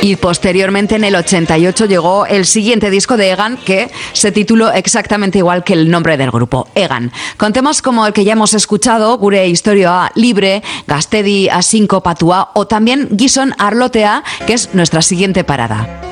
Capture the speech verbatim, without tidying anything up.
Y posteriormente, en el ochenta y ocho, llegó el siguiente disco de Egan, que se tituló exactamente igual que el nombre del grupo, Egan. Con temas como el que ya hemos escuchado, Gure Historia Libre, Gaztedi Asinko Patua, o también Gizon Arlotea, que es nuestra siguiente parada.